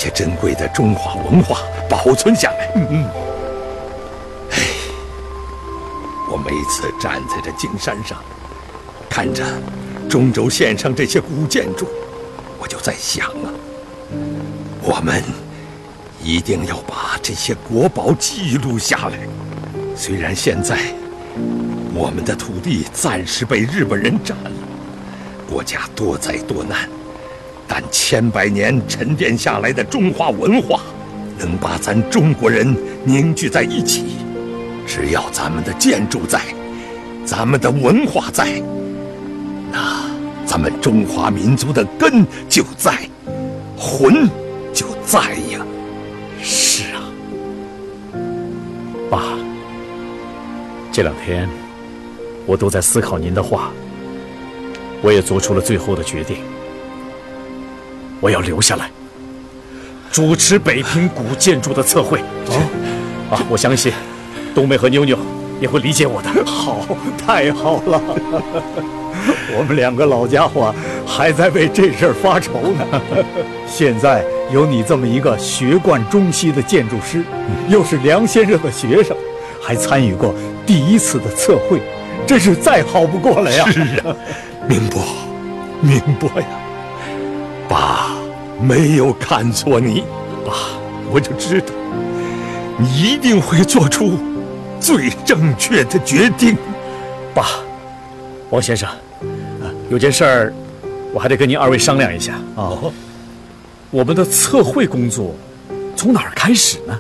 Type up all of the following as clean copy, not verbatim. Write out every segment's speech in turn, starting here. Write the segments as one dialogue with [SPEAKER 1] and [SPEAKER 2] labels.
[SPEAKER 1] 些珍贵的中华文化保存下来。哎，我每次站在这景山上，看着中轴线上这些古建筑，我就在想啊，我们一定要把这些国宝记录下来。虽然现在我们的土地暂时被日本人占了，国家多灾多难，但千百年沉淀下来的中华文化，能把咱中国人凝聚在一起。只要咱们的建筑在，咱们的文化在，那咱们中华民族的根就在，魂就在呀。
[SPEAKER 2] 是啊，爸，这2天我都在思考您的话，我也做出了最后的决定，我要留下来主持北平古建筑的测绘。我相信冬梅和妞妞也会理解我的。
[SPEAKER 3] 好，太好了！我们2个老家伙还在为这事儿发愁呢。现在有你这么一个学贯中西的建筑师，又是梁先生的学生，还参与过第1次的测绘，真是再好不过了呀！
[SPEAKER 1] 是啊，明伯呀，爸没有看错你，爸，我就知道你一定会做出最正确的决定。
[SPEAKER 2] 爸，王先生，有件事儿我还得跟您2位商量一下啊。我们的测绘工作从哪儿开始呢？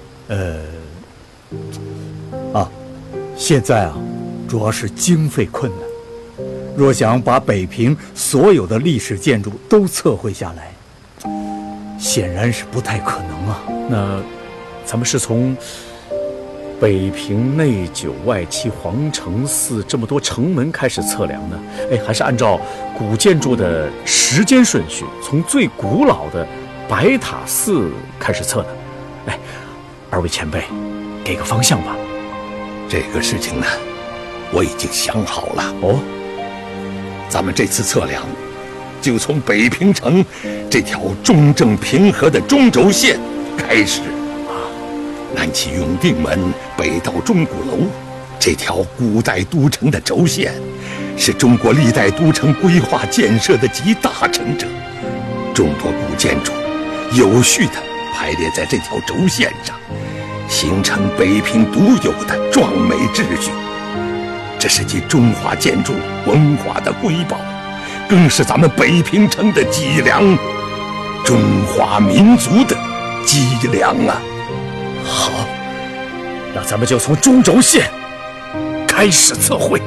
[SPEAKER 3] 现在啊，主要是经费困难。若想把北平所有的历史建筑都测绘下来，显然是不太可能啊。
[SPEAKER 2] 那咱们是从北平内9外7皇城4这么多城门开始测量呢？还是按照古建筑的时间顺序，从最古老的白塔寺开始测呢？2位前辈，给个方向吧。
[SPEAKER 1] 这个事情呢，我已经想好了。咱们这次测量，就从北平城这条中正平和的中轴线开始。南起永定门，北到钟鼓楼，这条古代都城的轴线，是中国历代都城规划建设的集大成者。众多古建筑有序地排列在这条轴线上，形成北平独有的壮美秩序。这是集中华建筑文化的瑰宝，更是咱们北平城的脊梁，中华民族的脊梁啊！
[SPEAKER 2] 好，那咱们就从中轴线开始测绘。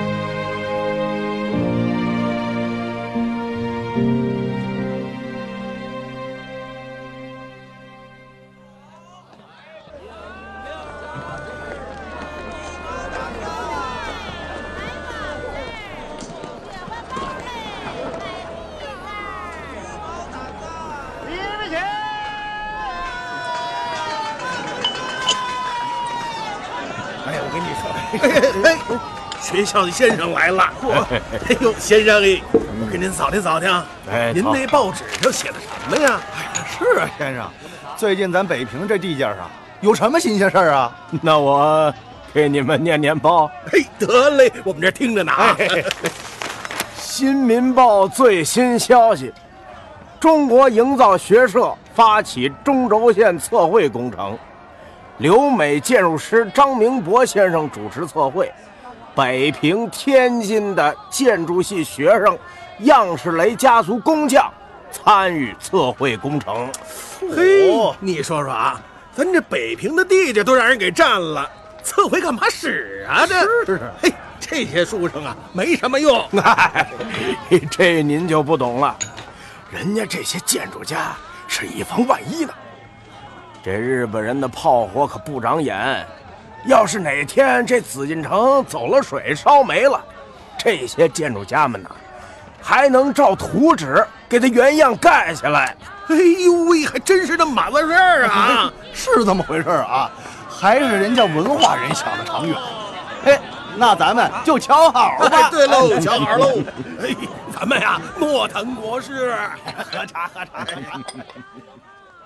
[SPEAKER 4] 学校的先生来了！哎呦，先生我给您扫听扫听。您那报纸上写的什么呀？
[SPEAKER 5] 是啊，先生，最近咱北平这地界上有什么新鲜事儿啊？
[SPEAKER 6] 那我给你们念报。
[SPEAKER 4] 得嘞，我们这听着呢。
[SPEAKER 6] 新民报最新消息：中国营造学社发起中轴线测绘工程，留美建筑师张明博先生主持测绘。北平、天津的建筑系学生、样式雷家族工匠参与测绘工程。
[SPEAKER 4] 你说说啊，咱这北平的地界都让人给占了，测绘干嘛使啊？这些书生啊，没什么用。
[SPEAKER 6] 这您就不懂了，人家这些建筑家是以防万一呢。这日本人的炮火可不长眼。要是哪天这紫禁城走了水烧没了，这些建筑家们呢，还能照图纸给它原样盖下来。
[SPEAKER 4] 哎呦喂，还真是那么码子事儿啊！
[SPEAKER 5] 是这么回事啊，还是人家文化人想的长远。那咱们就瞧好了吧。
[SPEAKER 4] 对喽，瞧好喽。咱们呀，莫谈国事，喝茶喝茶。